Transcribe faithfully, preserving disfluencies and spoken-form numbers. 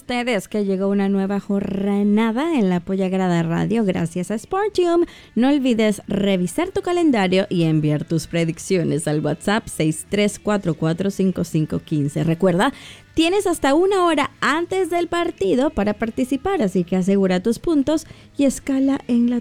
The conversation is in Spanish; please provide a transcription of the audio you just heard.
ustedes que llegó una nueva jornada en la Polla Grada Radio gracias a Sportium. No olvides revisar tu calendario y enviar tus predicciones al WhatsApp seis tres cuatro cuatro cinco cinco uno cinco. Recuerda, tienes hasta una hora antes del partido para participar, así que asegura tus puntos y escala en la